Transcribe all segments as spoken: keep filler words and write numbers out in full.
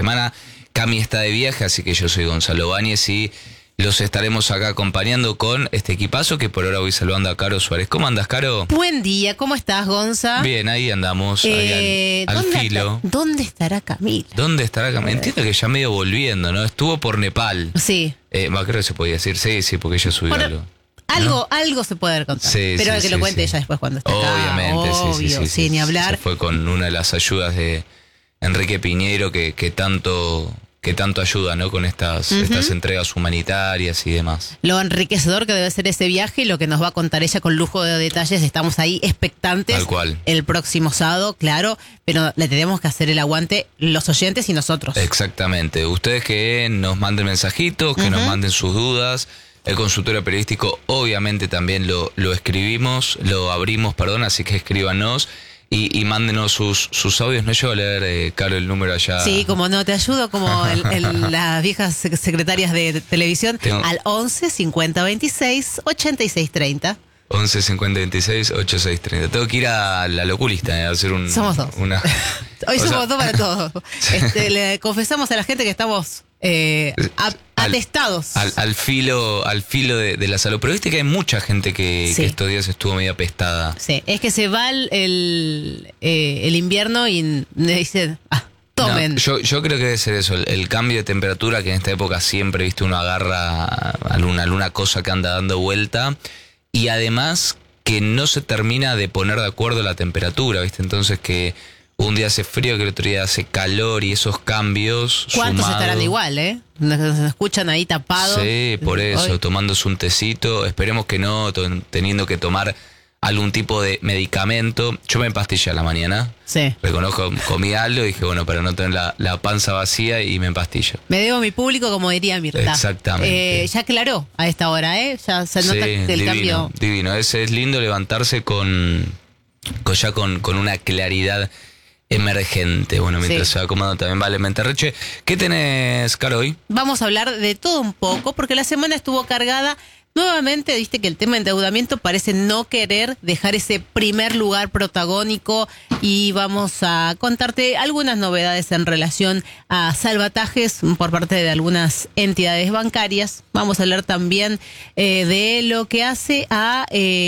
semana. Cami está de viaje, así que yo soy Gonzalo Báñez y los estaremos acá acompañando con este equipazo que por ahora voy saludando a Caro Suárez. ¿Cómo andas, Caro? Buen día, ¿cómo estás, Gonza? Bien, ahí andamos, eh, ahí al, al ¿dónde, filo. ¿Dónde estará Camila? ¿Dónde estará Camila? Entiendo que ya medio volviendo, ¿no? Estuvo por Nepal. Sí. Eh, bueno, creo que se podía decir, sí, sí, porque ella subió Bueno, algo. Algo, ¿no? algo se puede contar. Sí, pero sí, que sí, lo cuente sí. ella después cuando esté acá. Obviamente, Obvio, sí, sí, sí, sí, sí, ni hablar. Se fue con una de las ayudas de Enrique Piñero que, que tanto... que tanto ayuda, ¿no? Con estas, uh-huh. estas entregas humanitarias y demás. Lo enriquecedor que debe ser ese viaje y lo que nos va a contar ella con lujo de detalles. Estamos ahí expectantes. Tal cual. El próximo sábado, claro, pero le tenemos que hacer el aguante los oyentes y nosotros. Exactamente. Ustedes que nos manden mensajitos, que uh-huh. nos manden sus dudas. El consultorio periodístico obviamente también lo, lo escribimos, lo abrimos, perdón, así que escríbanos. Y, y mándenos sus, sus audios. No llevo a leer, eh, Caro, el número allá. Sí, como no, te ayudo como el, el, las viejas secretarias de, de televisión. Tengo... al once cincuenta veintiséis ochenta y seis treinta. once cincuenta veintiséis ochenta y seis treinta. Tengo que ir a la oculista, eh, a hacer un... Somos dos. Una... Hoy o somos sea... dos para todos. Este, le confesamos a la gente que estamos... Eh, a, al, atestados al, al filo al filo de, de la salud, pero viste que hay mucha gente que, sí. que estos días estuvo medio apestada. Sí, es que se va el el, eh, el invierno y me dicen ah, tomen. No, yo, yo creo que debe ser eso, el, el cambio de temperatura, que en esta época siempre viste uno agarra alguna, alguna cosa que anda dando vuelta, y además que no se termina de poner de acuerdo la temperatura, viste, entonces que un día hace frío, que el otro día hace calor, y esos cambios ¿cuántos sumado... estarán igual, eh? Nos, nos escuchan ahí tapados. Sí, por eso, Hoy. tomándose un tecito. Esperemos que no, to- teniendo que tomar algún tipo de medicamento. Yo me empastillé a la mañana. Sí. Reconozco, comí algo y dije, bueno, para no tener la, la panza vacía, y me empastillo. Me debo a mi público, como diría Mirta. Exactamente. Eh, ya aclaró a esta hora, ¿eh? Ya se nota sí, el divino, cambio. Divino, es, es lindo levantarse con, con ya con, con una claridad emergente. Bueno, mientras sí. se va acomodando también vale Menterreche. ¿Qué tenés, Caro, hoy? Vamos a hablar de todo un poco, porque la semana estuvo cargada. Nuevamente, viste que el tema de endeudamiento parece no querer dejar ese primer lugar protagónico, y vamos a contarte algunas novedades en relación a salvatajes por parte de algunas entidades bancarias. Vamos a hablar también eh, de lo que hace a...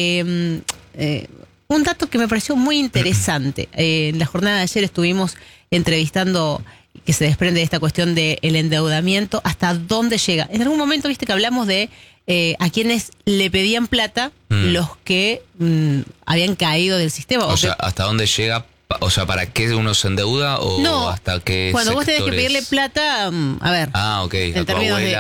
Eh, eh, un dato que me pareció muy interesante. Eh, en la jornada de ayer estuvimos entrevistando, que se desprende de esta cuestión del endeudamiento, hasta dónde llega. En algún momento, viste que hablamos de eh, a quienes le pedían plata mm. los que mm, habían caído del sistema. O, o sea, que, ¿hasta dónde llega? O sea, ¿para qué uno se endeuda o no, hasta qué cuando vos tenés que sectores? pedirle plata, a ver. Ah, ok. En términos de, de...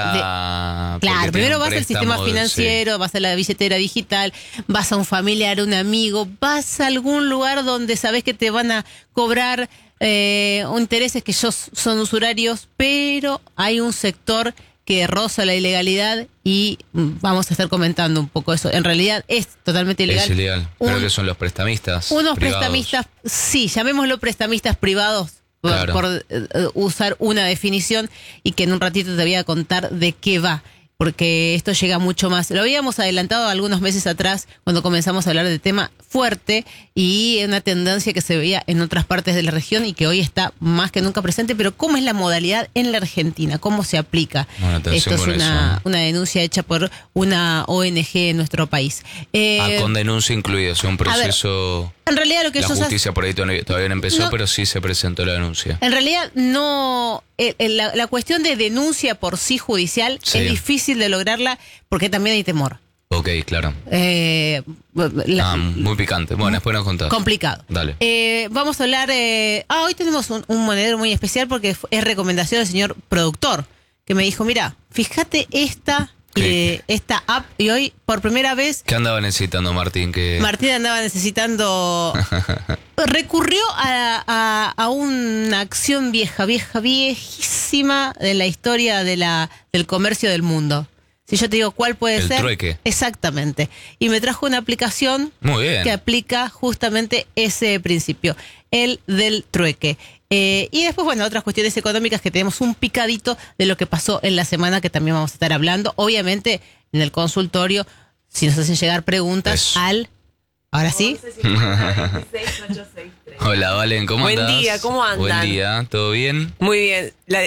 Claro, primero vas al sistema financiero, sí. vas a la billetera digital, vas a un familiar, un amigo, vas a algún lugar donde sabés que te van a cobrar eh, intereses que son usurarios, pero hay un sector que roza la ilegalidad, y vamos a estar comentando un poco eso. En realidad es totalmente ilegal. Es ilegal. Un, Creo que son los prestamistas Unos privados. prestamistas, sí, llamémoslo prestamistas privados, por, claro. por uh, usar una definición, y que en un ratito te voy a contar de qué va, porque esto llega mucho más. Lo habíamos adelantado algunos meses atrás cuando comenzamos a hablar de tema fuerte, y una tendencia que se veía en otras partes de la región y que hoy está más que nunca presente. Pero ¿cómo es la modalidad en la Argentina? ¿Cómo se aplica? Bueno, esto es una, una denuncia hecha por una O N G en nuestro país. Eh, ah, con denuncia incluida, o sea, un proceso... En realidad lo que la ellos justicia hacen, por ahí todavía no empezó, no, pero sí se presentó la denuncia. En realidad no, el, el, la, la cuestión de denuncia por sí judicial sí. es difícil de lograrla, porque también hay temor. Ok, claro. Eh, la, ah, muy picante. Bueno, después nos contás. Complicado. Dale. Eh, vamos a hablar... Eh, ah, hoy tenemos un, un monedero muy especial, porque es recomendación del señor productor, que me dijo, mira, fíjate esta... Eh, esta app, y hoy por primera vez... ¿Qué andaba necesitando Martín? Que Martín andaba necesitando... recurrió a, a, a una acción vieja, vieja, viejísima de la historia de la del comercio del mundo. Si yo te digo cuál puede el ser... El trueque. Exactamente. Y me trajo una aplicación Muy bien. que aplica justamente ese principio, el del trueque. Eh, y después, bueno, otras cuestiones económicas, que tenemos un picadito de lo que pasó en la semana, que también vamos a estar hablando. Obviamente, en el consultorio, si nos hacen llegar preguntas Eso. al... ¿Ahora sí? Hola, Valen, ¿cómo Buen andás? Buen día, ¿cómo andan? Buen día, ¿todo bien? Muy bien. La,